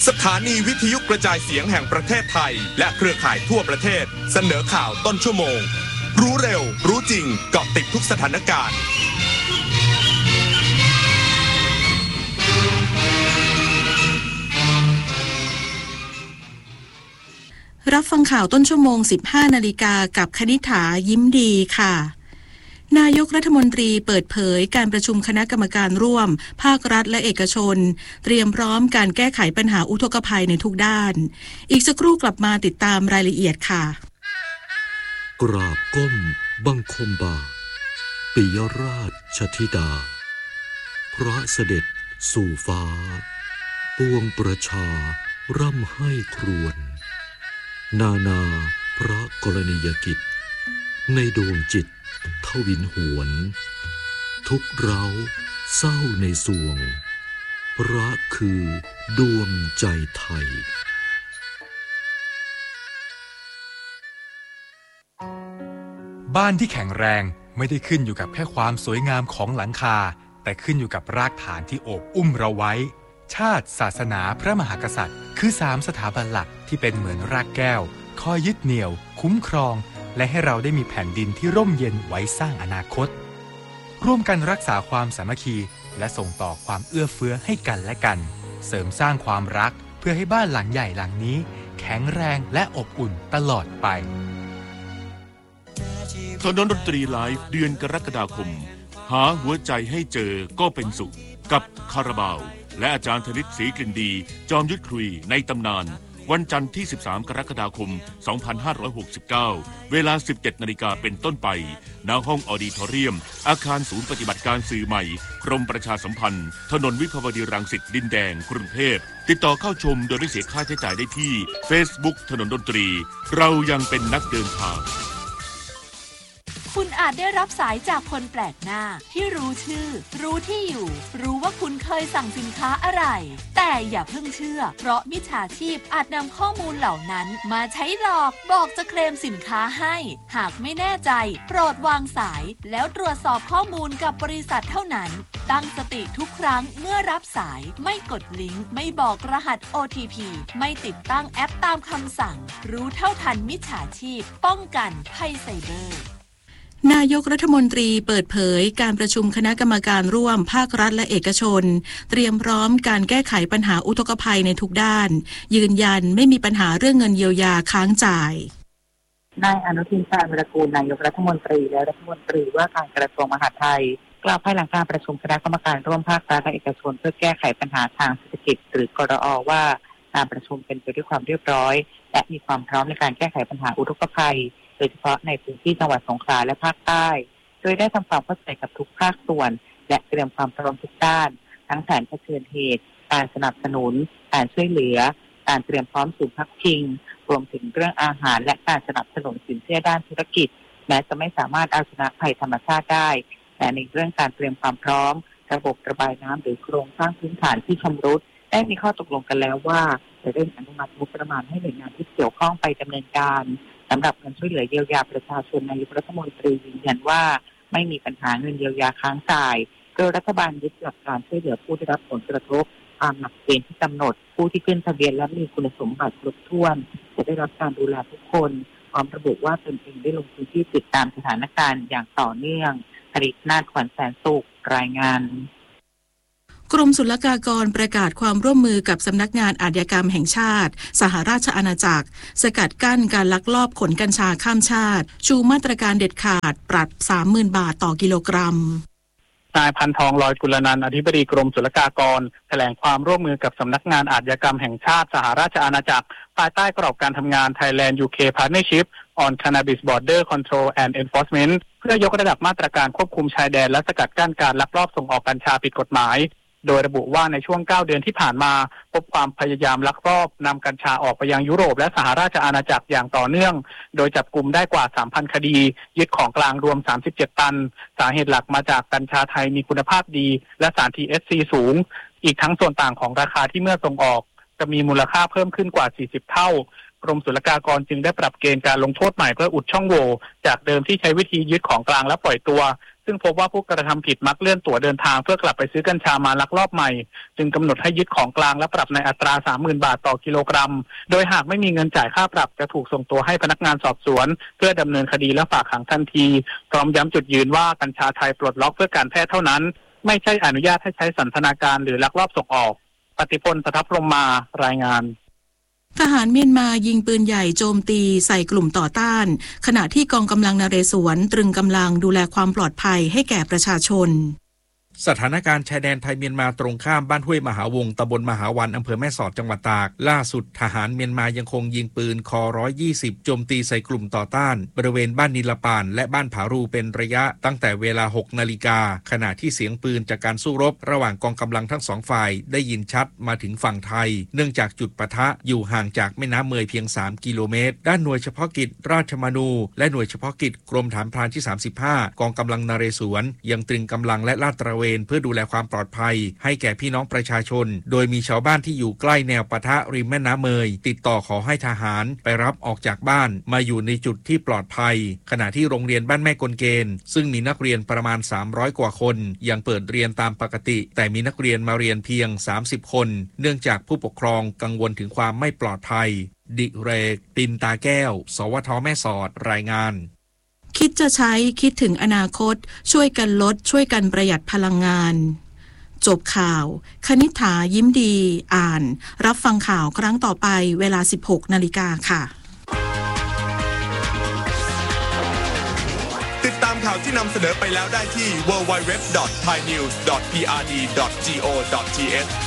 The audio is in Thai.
สถานีวิทยุกระจายเสียงแห่งประเทศไทยและเครือข่ายทั่วประเทศเสนอข่าวต้นชั่วโมงรู้เร็วรู้จริงเกาะติดทุกสถานการณ์รับฟังข่าวต้นชั่วโมง 15 นาฬิกากับคณิษฐายิ้มดีค่ะนายกรัฐมนตรีเปิดเผยการประชุมคณะกรรมการร่วมภาครัฐและเอกชนเตรียมพร้อมการแก้ไขปัญหาอุทกภัยในทุกด้านอีกสักครู่กลับมาติดตามรายละเอียดค่ะกราบก้มบังคมบาทปิยราชธิดาพระเสด็จสู่ฟ้าปวงประชาร่ำให้ครวญนานาพระกรณียกิจในดวงจิตทวินหวนทุกเร้าเศร้าในสวงพระคือดวงใจไทยบ้านที่แข็งแรงไม่ได้ขึ้นอยู่กับแค่ความสวยงามของหลังคาแต่ขึ้นอยู่กับรากฐานที่โอบอุ้มเราไว้ชาติศาสนาพระมหากษัตริย์คือ3สถาบันหลักที่เป็นเหมือนรากแก้วคอยยึดเหนี่ยวคุ้มครองและให้เราได้มีแผ่นดินที่ร่มเย็นไว้สร้างอนาคตร่วมกันรักษาความสามัคคีและส่งต่อความเอื้อเฟื้อให้กันและกันเสริมสร้างความรักเพื่อให้บ้านหลังใหญ่หลังนี้แข็งแรงและอบอุ่นตลอดไปถนนดนตรีไลฟ์เดือนกรกฎาคมหาหัวใจให้เจอก็เป็นสุขกับคาราบาวและอาจารย์ธนิตศรีกลิ่นดีจอมยุทธคุยในตำนานวันจันทร์ที่13กรกฎาคม2569เวลา 17 นาฬิกาเป็นต้นไปณห้องออดิทอเรียมอาคารศูนย์ปฏิบัติการสื่อใหม่กรมประชาสัมพันธ์ถนนวิภาวดีรังสิตดินแดงกรุงเทพติดต่อเข้าชมโดยไม่เสียค่าใช้จ่ายได้ที่ Facebook ถนนดนตรีเรายังเป็นนักเดินทางคุณอาจได้รับสายจากคนแปลกหน้าที่รู้ชื่อรู้ที่อยู่รู้ว่าคุณเคยสั่งสินค้าอะไรแต่อย่าเพิ่งเชื่อเพราะมิจฉาชีพอาจนำข้อมูลเหล่านั้นมาใช้หลอกบอกจะเคลมสินค้าให้หากไม่แน่ใจโปรดวางสายแล้วตรวจสอบข้อมูลกับบริษัทเท่านั้นตั้งสติทุกครั้งเมื่อรับสายไม่กดลิงก์ไม่บอกรหัส OTP ไม่ติดตั้งแอปตามคำสั่งรู้เท่าทันมิจฉาชีพป้องกันภัยไซเบอร์นายกรัฐมนตรีเปิดเผยการประชุมคณะกรรมการร่วมภาครัฐและเอกชนเตรียมพร้อมการแก้ไขปัญหาอุทกภัยในทุกด้านยืนยันไม่มีปัญหาเรื่องเงินเยียวยาค้างจ่ายนายอนุทินชาญวีรกูลนายกรัฐมนตรีและรัฐมนตรีว่าการกระทรวงมหาดไทยกล่าวภายหลังการประชุมคณะกรรมการร่วมภาครัฐและเอกชนเพื่อแก้ไขปัญหาทางเศรษฐกิจหรือกรอ.ว่าการประชุมเป็นไปด้วยความเรียบร้อยและมีความพร้อมในการแก้ไขปัญหาอุทกภัยโดยเฉพาะในพื้นที่จังหวัดสงขลาและภาคใต้โดยได้ทำความเข้าใจกับทุกภาคส่วนและเตรียมความพร้อมทุกด้านทั้งแผนเผชิญเหตุการสนับสนุนการช่วยเหลือการเตรียมพร้อมศูนย์พักพิงรวมถึงเรื่องอาหารและการสนับสนุนสินเชื่อด้านธุรกิจแม้จะไม่สามารถเอาชนะภัยธรรมชาติได้แต่ในเรื่องการเตรียมความพร้อมระบบระบายน้ำหรือโครงสร้างพื้นฐานที่ชำรุดได้มีข้อตกลงกันแล้วว่าจะเร่งอนุมัติงบประมาณให้หน่วยงานที่เกี่ยวข้องไปดำเนินการสำหรับเงินช่วยเหลือเยียวยาประชาชนนายกรัฐมนตรียืนยันว่าไม่มีปัญหาเงินเยียวยาค้างจ่ายโดยรัฐบาลยึดหลักการช่วยเหลือผู้ได้รับผลกระทบตามหลักเกณฑ์ที่กำหนดผู้ที่ขึ้นทะเบียนและมีคุณสมบัติครบถ้วนจะได้รับการดูแลทุกคนพร้อมระบุว่าตนเองได้ลงพื้นที่ติดตามสถานการณ์อย่างต่อเนื่องอริศนาถขวัญแสนสุขรายงานกรมศุลกากรประกาศความร่วมมือกับสำนักงานอาชญากรรมแห่งชาติสหราชอาณาจักรสกัดกั้นการลักลอบขนกัญชาข้ามชาติชูมาตรการเด็ดขาดปรับ 30,000 บาทต่อกิโลกรัมนายพันทองลอยกุลนันท์อธิบดีกรมศุลกากรแถลงความร่วมมือกับสำนักงานอาชญากรรมแห่งชาติสหราชอาณาจักรภายใต้กรอบการทำงาน Thailand UK Partnership on Cannabis Border Control and Enforcement เพื่อยกระดับมาตรการควบคุมชายแดนและสกัดกั้นการลักลอบส่งออกกัญชาผิดกฎหมายโดยระบุว่าในช่วง9เดือนที่ผ่านมาพบความพยายามลักลอบนำกัญชาออกไปยังยุโรปและสหราชอาณาจักรอย่างต่อเนื่องโดยจับกุมได้กว่า 3,000 คดียึดของกลางรวม37ตันสาเหตุหลักมาจากกัญชาไทยมีคุณภาพดีและสาร THC สูงอีกทั้งส่วนต่างของราคาที่เมื่อส่งออกจะมีมูลค่าเพิ่มขึ้นกว่า40เท่ากรมศุลกากรจึงได้ปรับเกณฑ์การลงโทษใหม่เพื่ออุดช่องโหว่จากเดิมที่ใช้วิธียึดของกลางและปล่อยตัวซึ่งพบว่าผู้กระทำผิดมักเลื่อนตั๋วเดินทางเพื่อกลับไปซื้อกัญชามาลักลอบใหม่จึงกำหนดให้ยึดของกลางและปรับในอัตรา 30,000 บาทต่อกิโลกรัมโดยหากไม่มีเงินจ่ายค่าปรับจะถูกส่งตัวให้พนักงานสอบสวนเพื่อดำเนินคดีและฝากขังทันทีพร้อมย้ำจุดยืนว่ากัญชาไทยปลดล็อกเพื่อการแพทย์เท่านั้นไม่ใช่อนุญาตให้ใช้สันทนาการหรือลักลอบส่งออกปฏิพล ประทับพรหมารายงานทหารเมียนมายิงปืนใหญ่โจมตีใส่กลุ่มต่อต้านขณะที่กองกำลังนเรศวรตรึงกำลังดูแลความปลอดภัยให้แก่ประชาชนสถานการณ์ชายแดนไทยเมียนมาตรงข้ามบ้านห้วยมหาวงศ์ตำบลมหาวันอำเภอแม่สอดจังหวัดตากล่าสุดทหารเมียนมายังคงยิงปืนค.120โจมตีใส่กลุ่มต่อต้านบริเวณบ้านนิลปานและบ้านผารูเป็นระยะตั้งแต่เวลา 6 นาฬิกาขณะที่เสียงปืนจากการสู้รบระหว่างกองกำลังทั้งสองฝ่ายได้ยินชัดมาถึงฝั่งไทยเนื่องจากจุดปะทะอยู่ห่างจากแม่น้ำเมยเพียง3 กิโลเมตรด้านหน่วยเฉพาะกิจราชมนูและหน่วยเฉพาะกิจกรมฐานพรานที่35กองกำลังนเรศวรยังตรึงกำลังและลาดตระเวนเพื่อดูแลความปลอดภัยให้แก่พี่น้องประชาชนโดยมีชาวบ้านที่อยู่ใกล้แนวปะทะริมแม่น้ำเมยติดต่อขอให้ทหารไปรับออกจากบ้านมาอยู่ในจุดที่ปลอดภัยขณะที่โรงเรียนบ้านแม่กลเกณฑ์ซึ่งมีนักเรียนประมาณ300กว่าคนยังเปิดเรียนตามปกติแต่มีนักเรียนมาเรียนเพียง30คนเนื่องจากผู้ปกครองกังวลถึงความไม่ปลอดภัยดิเรกปินตาแก้วสวทแม่สอดรายงานคิดจะใช้คิดถึงอนาคตช่วยกันลดช่วยกันประหยัดพลังงานจบข่าวคณิษฐายิ้มดีอ่านรับฟังข่าวครั้งต่อไปเวลา 16 นาฬิกาค่ะติดตามข่าวที่นำเสนอไปแล้วได้ที่ www.thainews.prd.go.th